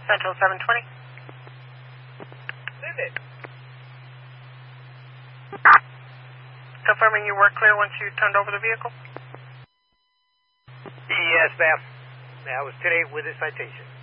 Central 720. Visit. Confirming you were clear once you turned over the vehicle? Yes, ma'am. I was today with a citation.